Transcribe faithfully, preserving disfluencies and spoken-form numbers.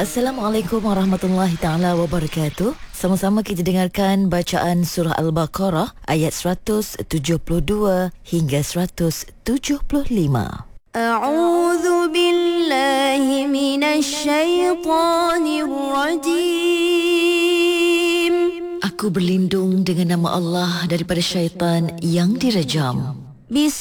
Assalamualaikum warahmatullahi taala wabarakatuh. Sama-sama kita dengarkan bacaan surah Al-Baqarah ayat seratus tujuh puluh dua hingga seratus tujuh puluh lima. A'udzu billahi minasy syaithanir rajim. Aku berlindung dengan nama Allah daripada syaitan yang direjam. Bismillahirrahmanirrahim.